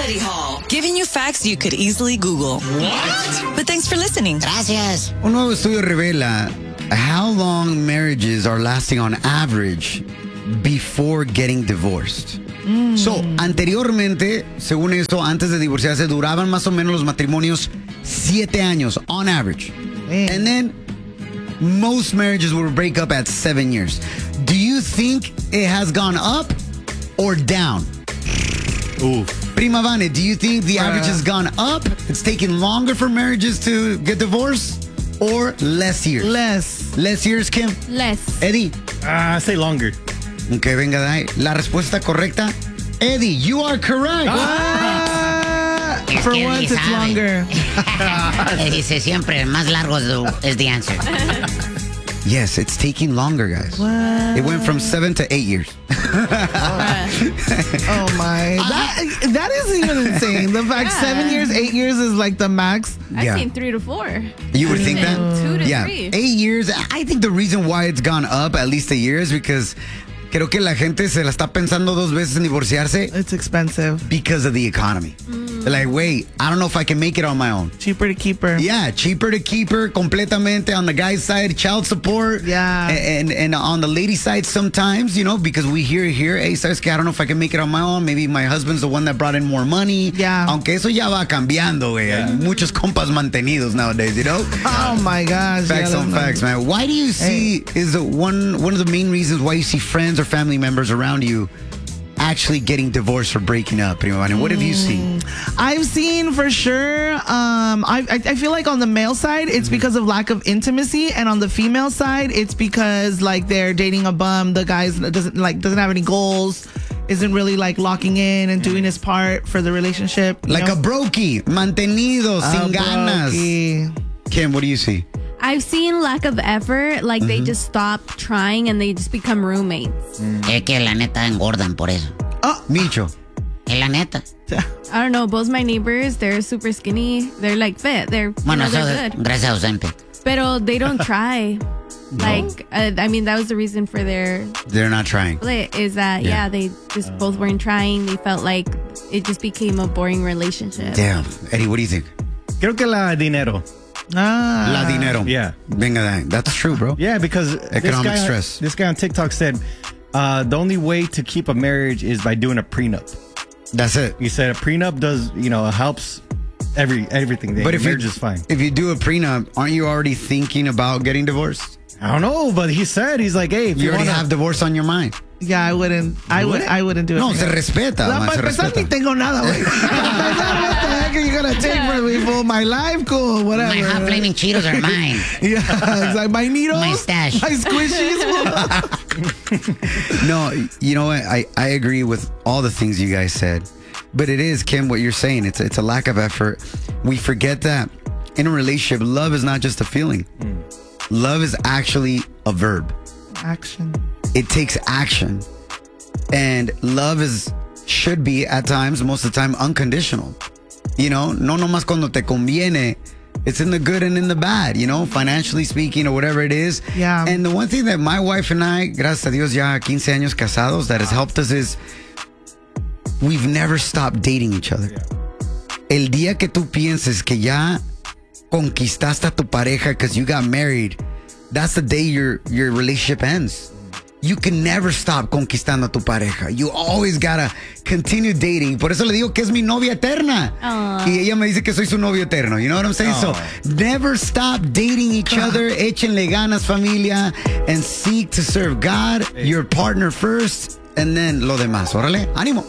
Eddie Hall, giving you facts you could easily Google. What? But thanks for listening. Gracias. Un nuevo estudio revela how long marriages are lasting on average before getting divorced. So, anteriormente, según eso, antes de divorciarse, duraban más o menos los matrimonios 7 años, on average. And then, most marriages will break up at 7 years. Do you think it has gone up or down? Ooh. Prima Vane, do you think the average has gone up? It's taking longer for marriages to get divorced? Or less years? Less years, Kim? Less. Eddie? I say longer. Ok, venga de ahí. La respuesta correcta, Eddie, you are correct. Es For que once, Eddie it's sabe. longer. Dice siempre, más largo is the answer. Yes, it's taking longer, guys. It went from 7 to 8 years. Oh my. That is even insane. The fact 7 years, 8 years is like the max. I've seen 3 to 4. You would think that? 2 to Yeah. 3. 8 years. I think the reason why it's gone up at least a year is because creo que la gente se la está pensando 2 veces en divorciarse It's expensive. because of the economy. They're like, wait, I don't know if I can make it on my own. Cheaper to keep her. Yeah, cheaper to keep her completamente on the guy's side, child support. Yeah. And on the lady side sometimes, you know, because we hear here, hey, sabes que I don't know if I can make it on my own. Maybe my husband's the one that brought in more money. Yeah. Aunque eso ya va cambiando, güey. Hay muchos compas mantenidos nowadays, you know? Oh my gosh. Facts yeah, on that's facts, man. Why do you see, is it one of the main reasons why you see friends or family members around you actually getting divorced or breaking up? Prima Vane? What have you seen? I've seen for sure. I feel like on the male side, it's because of lack of intimacy, and on the female side, it's because like they're dating a bum. The guy doesn't have any goals, isn't really like locking in and doing his part for the relationship. Like a brokey, mantenido, sin ganas. brokey. Kim, what do you see? I've seen lack of effort, like they just stop trying and they just become roommates. Es que la neta engordan por eso. Micho. Es la neta. I don't know, both my neighbors, they're super skinny. They're like fit. They're, Bueno, eso they're good. gracias a Ozempic. Pero they don't try. Like, I mean, that was the reason for their They're not trying. split is that, they just both weren't trying. They felt like it just became a boring relationship. Damn. Eddie, what do you think? Creo que la dinero. La dinero. Yeah. Venga, that's true, bro. Yeah, because Economic stress. This guy on TikTok said the only way to keep a marriage is by doing a prenup. That's it. He said a prenup does, helps everything. The marriage is fine. If you do a prenup, aren't you already thinking about getting divorced? I don't know, but he's like, hey, if You you already wanna, have divorce on your mind. Yeah, I wouldn't do it. No, se respeta. La, man, se para empezar, ni respeta. tengo nada, güey. What the heck are you gonna take from me, fool? My life, cool, whatever. My hot flaming Cheetos are mine. Yeah, it's like my needles, My stash. my squishies. No, you know what? I agree with all the things you guys said. But it is, Kim, what you're saying. It's a lack of effort. We forget that in a relationship, love is not just a feeling. Love is actually a verb. Action. It takes action. And love should be, at times, most of the time, unconditional. You know, no nomás cuando te conviene. It's in the good and in the bad, financially speaking or whatever it is. Yeah. And the one thing that my wife and I, gracias a Dios, ya 15 años casados, that has helped us is we've never stopped dating each other. El día que tú pienses que ya conquistaste a tu pareja because you got married, that's the day your relationship ends. You can never stop conquistando a tu pareja. You always gotta continue dating. Por eso le digo que es mi novia eterna. Y ella me dice que soy su novio eterno. You know what I'm saying? So, never stop dating each other. Échenle ganas, familia. And seek to serve God, your partner first, and then lo demás. Órale, ánimo.